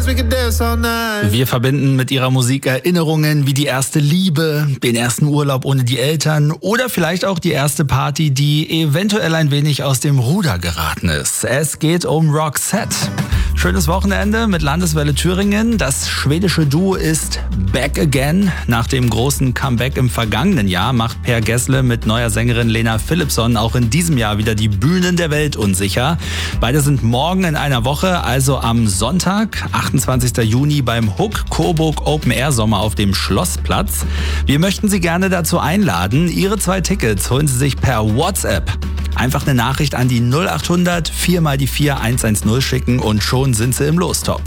Wir verbinden mit ihrer Musik Erinnerungen wie die erste Liebe, den ersten Urlaub ohne die Eltern oder vielleicht auch die erste Party, die eventuell ein wenig aus dem Ruder geraten ist. Es geht um Roxette. Schönes Wochenende mit Landeswelle Thüringen. Das schwedische Duo ist back again. Nach dem großen Comeback im vergangenen Jahr macht Per Gessle mit neuer Sängerin Lena Philipsson auch in diesem Jahr wieder die Bühnen der Welt unsicher. Beide sind morgen in einer Woche, also am Sonntag, 28. Juni beim Hook Coburg Open Air Sommer auf dem Schlossplatz. Wir möchten Sie gerne dazu einladen. Ihre 2 Tickets holen Sie sich per WhatsApp. Einfach eine Nachricht an die 0800 4 mal die 4 110 schicken und schon sind Sie im Lostopf.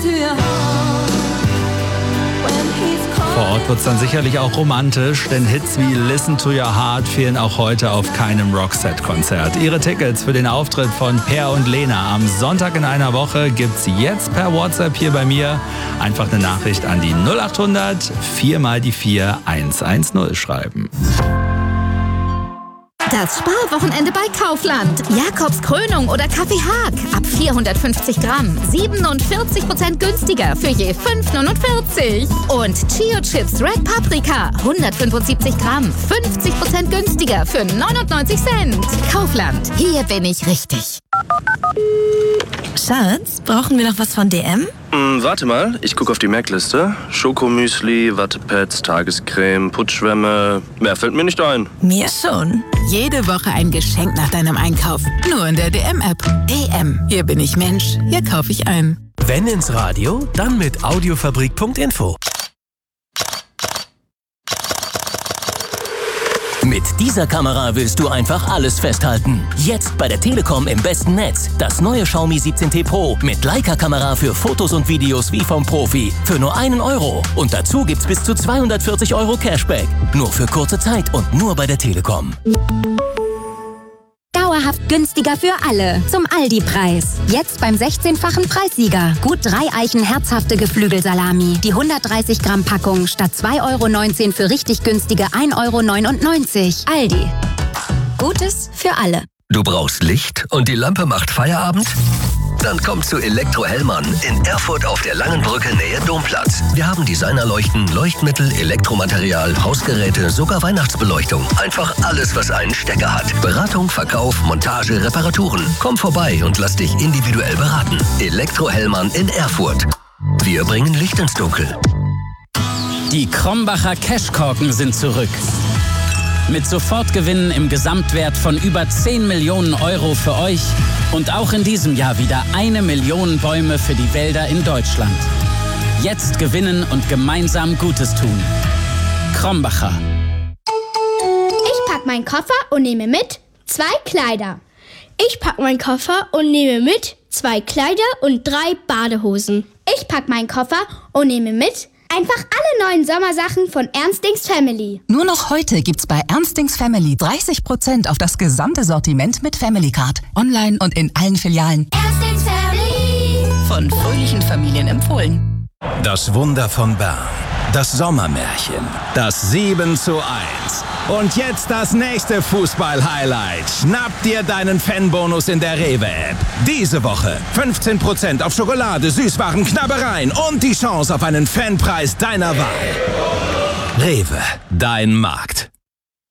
Vor Ort wird es dann sicherlich auch romantisch, denn Hits wie Listen to Your Heart fehlen auch heute auf keinem Roxette-Konzert. Ihre Tickets für den Auftritt von Per und Lena am Sonntag in einer Woche gibt's jetzt per WhatsApp hier bei mir. Einfach eine Nachricht an die 0800 4 mal die 4 110 schreiben. Das Sparwochenende bei Kaufland. Jakobs Krönung oder Kaffee Haag. Ab 450 Gramm. 47% günstiger für je 5,49. Und Chio Chips Red Paprika. 175 Gramm. 50% günstiger für 99 Cent. Kaufland. Hier bin ich richtig. Schatz, brauchen wir noch was von DM? Warte mal, ich gucke auf die Merkliste. Schokomüsli, Wattepads, Tagescreme, Putzschwämme. Mehr fällt mir nicht ein. Mir schon. Jede Woche ein Geschenk nach deinem Einkauf. Nur in der DM-App. DM. Hier bin ich Mensch. Hier kaufe ich ein. Wenn ins Radio, dann mit Audiofabrik.info. Mit dieser Kamera willst du einfach alles festhalten. Jetzt bei der Telekom im besten Netz. Das neue Xiaomi 17T Pro mit Leica-Kamera für Fotos und Videos wie vom Profi. Für nur 1 Euro. Und dazu gibt's bis zu 240 Euro Cashback. Nur für kurze Zeit und nur bei der Telekom. Dauerhaft günstiger für alle. Zum Aldi-Preis. Jetzt beim 16-fachen Preissieger. Gut 3 Eichen herzhafte Geflügelsalami. Die 130 Gramm Packung statt 2,19 € für richtig günstige 1,99 €. Aldi. Gutes für alle. Du brauchst Licht und die Lampe macht Feierabend? Dann komm zu Elektro Hellmann in Erfurt auf der Langenbrücke Nähe Domplatz. Wir haben Designerleuchten, Leuchtmittel, Elektromaterial, Hausgeräte, sogar Weihnachtsbeleuchtung. Einfach alles, was einen Stecker hat. Beratung, Verkauf, Montage, Reparaturen. Komm vorbei und lass dich individuell beraten. Elektro Hellmann in Erfurt. Wir bringen Licht ins Dunkel. Die Krombacher Cashkorken sind zurück. Mit Sofortgewinnen im Gesamtwert von über 10 Millionen Euro für euch und auch in diesem Jahr wieder 1 Million Bäume für die Wälder in Deutschland. Jetzt gewinnen und gemeinsam Gutes tun. Krombacher. Ich pack meinen Koffer und nehme mit 2 Kleider. Ich pack meinen Koffer und nehme mit 2 Kleider und 3 Badehosen. Ich pack meinen Koffer und nehme mit einfach alle neuen Sommersachen von Ernstings Family. Nur noch heute gibt's bei Ernstings Family 30% auf das gesamte Sortiment mit Family Card. Online und in allen Filialen. Ernstings Family. Von fröhlichen Familien empfohlen. Das Wunder von Bern. Das Sommermärchen. Das 7:1. Und jetzt das nächste Fußball-Highlight. Schnapp dir deinen Fanbonus in der Rewe-App. Diese Woche 15% auf Schokolade, Süßwaren, Knabbereien und die Chance auf einen Fanpreis deiner Wahl. Rewe, dein Markt.